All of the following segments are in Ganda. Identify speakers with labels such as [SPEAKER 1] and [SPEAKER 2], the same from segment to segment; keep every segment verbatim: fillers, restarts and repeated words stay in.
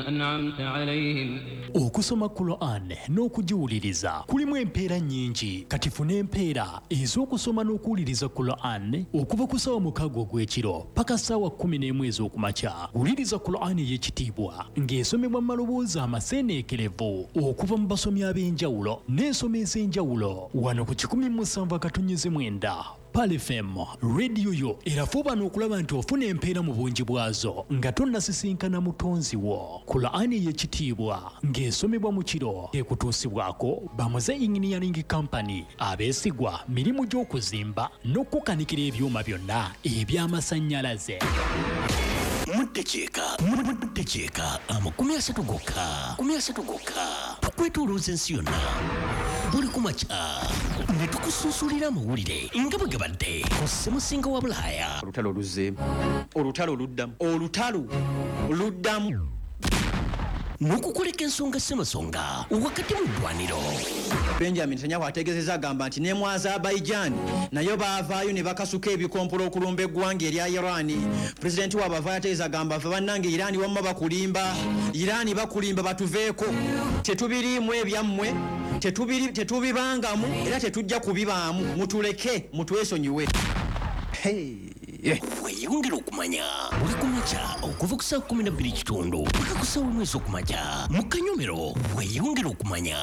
[SPEAKER 1] أنعمت عليهم.
[SPEAKER 2] Okusoma Quran n'okugiwuliriza kulimu empeera nnyingi kati funa empeera ez'okusoma n'okuwuliriza Quran okuva ku ssaawa mukaaga ogw'ekiro paka ssaawa kkumi n'emu ez'okumakya. Wuliriza Quran ey'ekitiibwa ng'esomebwa mu maloboozi amaseeneekerevu okuva mu basomi ab'enjawulo n'ensoma ez'enjawulo wano ku kikumi mu musanvu akatonnyeze mwenda Pal F M radio yo erafuba n'okulaba nti ofuna empeera mu bungi bwazo nga tonnasisinkana mutonzi wo. Quran ey'ekitiibwa ng'esomebwa mu kiro ekutuusibwako Bamuze Engineering Company abeesigwa mirimu gy'okuzimba n'okukanikira ebyuma byonna eby'amasannyalaze.
[SPEAKER 3] Mutecheeka mutecheeka amakumi asatu gokka kumi asatu gokka tukwetolooza ensi yonna buli kumakya ne tukususulira amawulire nga bwe gabadde ku ssemusinga wa Bulaaya.
[SPEAKER 4] Olutalo luzze olutalo luddamu olutalo luddamu
[SPEAKER 3] n'okukoleka ensonga ssemasonga wakati mu ddwaniro.
[SPEAKER 4] Benjamin Netanyahu ategeezezza agamba nti ne mu Azerbaijan nayo baavaayo ne bakasuka ebikompolo okulumba eggwanga erya Iran. Pulezidenti waabwe avaayo ategeeza agamba ffe bannange Iran wamma bakulimba Iran bakulimba batuveeko tetubiriimu ebyammwe tetubibangamu era tetujja kubibaamu mutuleke mutwesonyiwe.
[SPEAKER 3] Hey. Weyongera okumanya buli kumakya okuva ku ssaawa kumi na bbiri kitundu paka ku ssaawa emu ez'okumakya mu Kanyomero. Weyongera okumanya.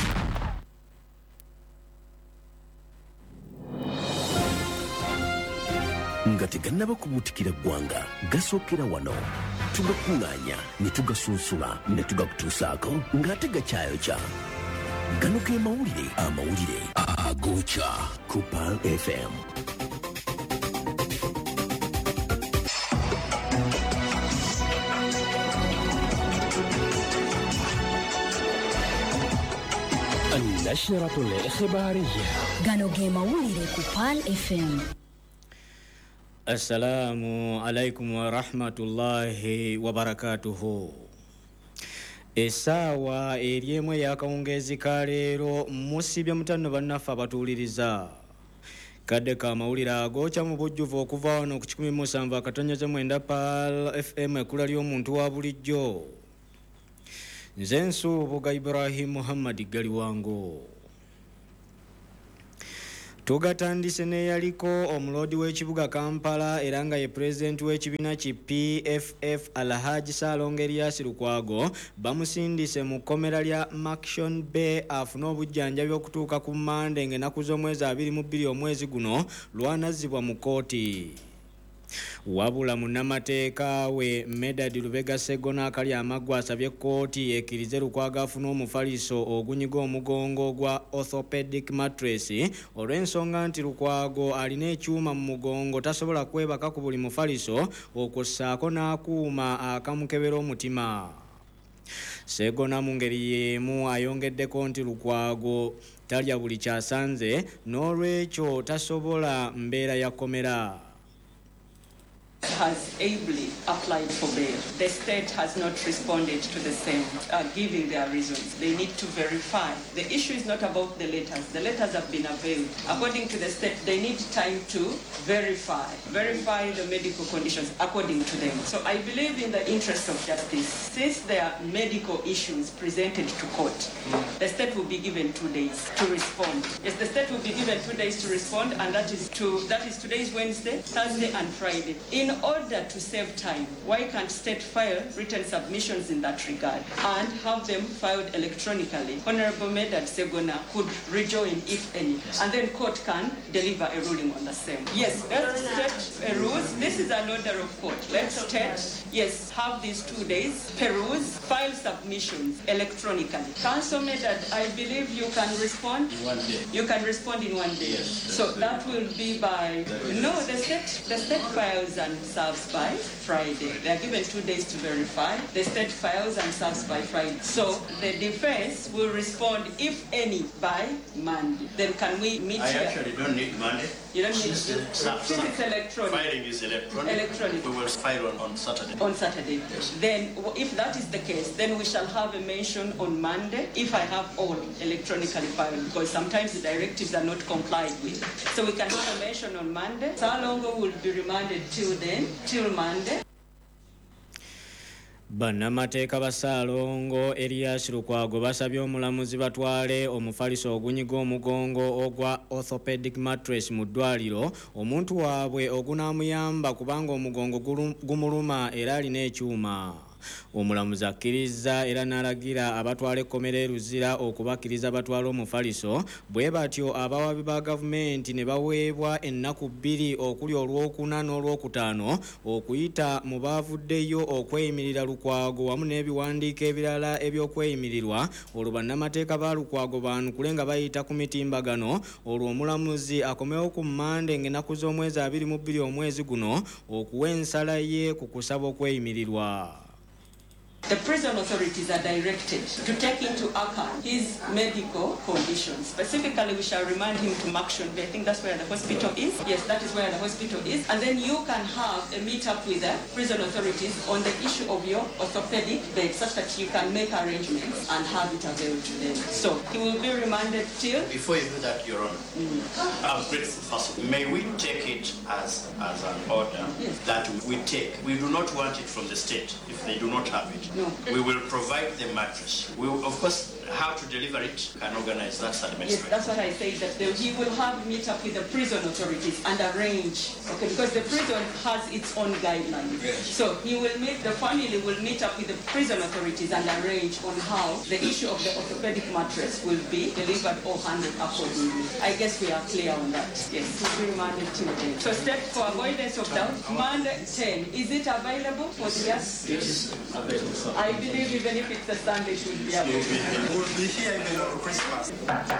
[SPEAKER 3] Nga tegannaba kubuutikira ggwanga gasookera wano tugakuŋŋaanya ne tugasunsula ne tugakutuusaako ng'ate gakyayokya. Gano ge mawulire amawulire agookya ku Pal F M. النشرة الإخبارية
[SPEAKER 5] gano ge mawulire ku Pal F M.
[SPEAKER 6] Assalamu alaikum wa rahmatullahi wa barakatuhu. Essaawa eryemu ey'akawungeezi ka leero musibya mutanno bannaffe abatuuliriza. Kadde ka mawulire agookya mu bujjuvu okuva wano ku kikumi mu musanvu akatonnyeze mwenda Pal F M ekkula ly'omuntu wa bulijjo. Nze Nsuubuga Ibrahim Muhammad Galiwango. Tugatandise neyaliko omuloodi w'ekibuga Kampala era nga ye pulezidenti w'ekibiina ki P F F Alhaji Ssalongo Erias Lukwago bamusindise mu kkomera lya Maction Bay afune obujjanjabi okutuuka ku Mande ng'ennaku z'omwezi abiri mu bbiri omwezi guno lwanazzibwa mu kooti. Wabula munnamateeka we Medad Lubega Sseggona akali amaggwa asabye kkooti ekkirize Lukwago afune omufaliso ogunyiga omugongo gwa orthopedic mattress olw'ensonga nti Lukwago alina ekyuma mu mugongo tasobola kwebaka ku buli mufaliso okwo ssaako n'akuuma akamukebera omutima. Sseggona mu ngeri y'emu ayongeddeko nti Lukwago talya buli kyasanze n'olwekyo tasobola mbeera ya kkomera.
[SPEAKER 7] Has ably applied for bail. The state has not responded to the same, uh, giving their reasons. They need to verify. The issue is not about the letters. The letters have been availed. According to the state, they need time to verify, verify the medical conditions according to them. So I believe in the interest of justice, since there are medical issues presented to court, the state will be given two days to respond. Yes, the state will be given two days to respond, and that is to that is today's Wednesday, Thursday, and Friday. In order to save time, why can't state file written submissions in that regard and have them filed electronically? Honorable Medad Sseggona could rejoin if any, and then court can deliver a ruling on the same. Yes, let's state peruse. This is an order of court. Let's state, yes, have these two days, peruse, file submissions electronically. Council Medad, I believe you can respond?
[SPEAKER 8] In one day.
[SPEAKER 7] You can respond in one day.
[SPEAKER 8] Yes.
[SPEAKER 7] So that will be by, no, the state, the state files and serves by Friday. They are given two days to verify. The state files and serves by Friday. So the defense will respond, if any, by Monday. Then can we meet
[SPEAKER 8] I
[SPEAKER 7] here?
[SPEAKER 8] actually don't need Monday.
[SPEAKER 7] You don't need
[SPEAKER 8] Since
[SPEAKER 7] to.
[SPEAKER 8] the- some-
[SPEAKER 7] Since
[SPEAKER 8] some
[SPEAKER 7] it's electronic.
[SPEAKER 8] Filing is electronic.
[SPEAKER 7] Electronic.
[SPEAKER 8] We will file on, on Saturday.
[SPEAKER 7] On Saturday.
[SPEAKER 8] Yes.
[SPEAKER 7] Then, w- if that is the case, then we shall have a mention on Monday if I have all electronically filed, because sometimes the directives are not complied with. So we can have a mention on Monday. Ssalongo will be remanded till then, till Monday.
[SPEAKER 6] Bannamateeka ba Ssaalongo Erias Lukwago basabye omulamuzi batwale omufaliso ogunyiga omugongo ogwa orthopedic mattress mu ddwaliro omuntu waabwe ogunaamuyamba kubanga omugongo gumuluma era alina ekyuma. Omulamuzi akkiriza era n'alagira abatwala ekkomera eruzira okubakkiriza batwala omufaliso bwe batyo abawabi ba gavumenti ne baweebwa ennaku bbiri okuli olwokuna n'olwokutaano okuyita mu baavuddeyo okweyimirira Lukwago wamu n'ebiwandiiko ebirala eby'okweyimirirwa olwo bannamateeka ba Lukwago baanukule nga bayita ku mitimbagano olwo omulamuzi akomewo ku Mmande ng'ennaku z'omwezi abiri mu bbiri omwezi guno okuwa ensala ye ku kusaba okweyimirirwa.
[SPEAKER 7] The prison authorities are directed to take into account his medical conditions. Specifically, we shall remind him to Makshon. I think that's where the hospital is. Yes, that is where the hospital is. And then you can have a meet-up with the prison authorities on the issue of your orthopedic bed such that you can make arrangements and have it available to them. So he will be remanded till...
[SPEAKER 8] Before you do that, Your Honor, mm. I'm grateful first. May we take it as, as an order yes. that we take. We do not want it from the state if they do not have it.
[SPEAKER 7] No.
[SPEAKER 8] We will provide the mattress. We will, of course, how to deliver it and organize that's administrative.
[SPEAKER 7] Yes, that's what I say, that the, he will have meet up with the prison authorities and arrange, okay, because the prison has its own guidelines.
[SPEAKER 8] Yes.
[SPEAKER 7] So he will meet, the family will meet up with the prison authorities and arrange on how the issue of the orthopedic mattress will be delivered or handled accordingly. I guess we are clear on that. Yes, we'll be remanded till then. So step for avoidance of doubt, Monday ten, is it available for the guests?
[SPEAKER 8] It is available.
[SPEAKER 7] I believe even if it's a Sunday, it should be available.
[SPEAKER 8] We'll be here even on Christmas.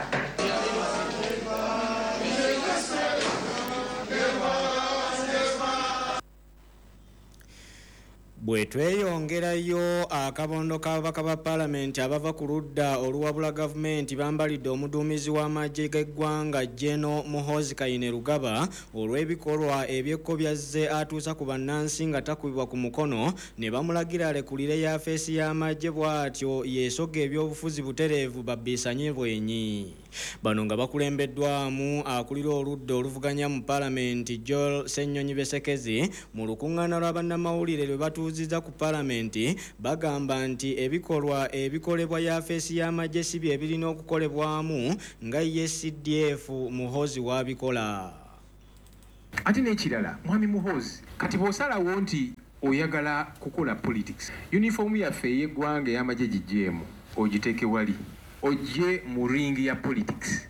[SPEAKER 6] Bwe tweyongerayo akabondo k'ababaka ba paalamenti abava ku ludda oluwabula gavumenti bambalidde omuduumizi w'amagye g'eggwanga Jeno Muhoozi Kainerugaba olw'ebikolwa eby'ekkobyaze atuusa ku bannansi nga takubibwa ku mukono ne bamulagira alekulire yafeesi y'amagye bw'atyo yeesoga ebyobufuzi butereevu babbiisanye bwenyi. Bano nga bakulembeddwamu akulira oludda oluvuganya mu paalamenti Joel Ssennyonyi Besekezi mu lukuŋŋaana lw'abannamawulire lwe batuuzizza ku paalamenti bagamba nti ebikolwa ebikolebwa yafeesi y'amagye si bye birina okukolebwamu nga ye C D F Muhoozi w'abikola.
[SPEAKER 1] Ate n'ekirala mwami Muhoozi kati bw'osalawo nti oyagala kukola politics uniform yaffe ey'eggwanga ey'amagye giggyeemu ogiteeke wali ojje mu ringi ya politics